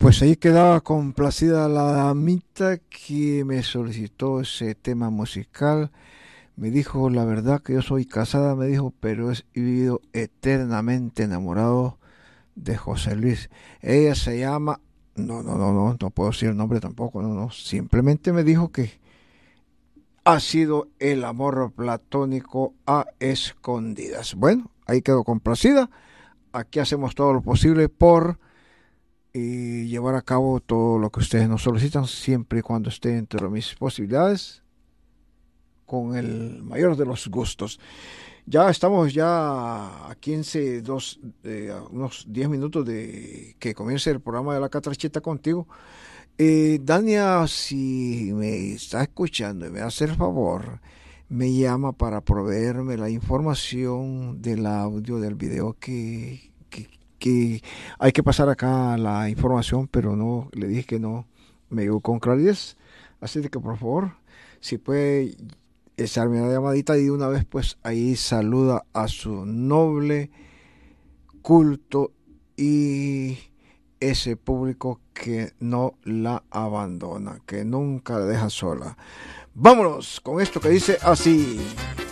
Pues ahí quedaba complacida la damita que me solicitó ese tema musical. Me dijo, la verdad que yo soy casada, me dijo, pero he vivido eternamente enamorado de José Luis. Ella se llama, no puedo decir el nombre tampoco, no, simplemente me dijo que ha sido el amor platónico a escondidas. Bueno, ahí quedó complacida. Aquí hacemos todo lo posible por llevar a cabo todo lo que ustedes nos solicitan, siempre y cuando esté dentro de mis posibilidades, con el mayor de los gustos. Ya estamos ya a 15, unos 10 minutos de que comience el programa de la Catrachita contigo. Dania, si me está escuchando y me hace el favor, me llama para proveerme la información del audio, del video que hay que pasar acá la información, pero no, le dije que no me llegó con claridad. Así de que por favor, si puede echarme una llamadita y de una vez pues ahí saluda a su noble culto y ese público que no la abandona, que nunca la deja sola. Vámonos con esto que dice así.